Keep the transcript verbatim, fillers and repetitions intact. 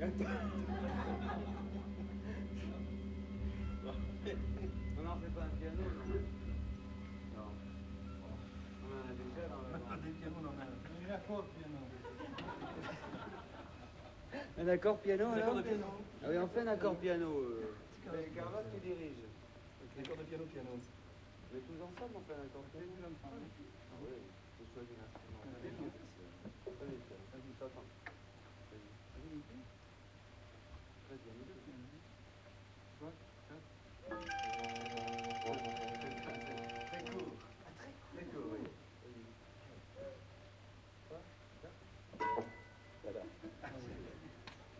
Non, non, c'est pas un piano, non. Non. On en a déjà dans le. Des pianos, on en a un. Un accord piano. Un accord piano, Un alors accord de piano. Ah oui, on fait un accord piano. Euh... C'est Carlos qui dirige. Un accord de piano, piano. Mais tous ensemble, on fait un accord piano. Ah oui, je choisis l'instrument. Vas-y, vas-y, t'attends. Vas-y. Vas-y, vas-y.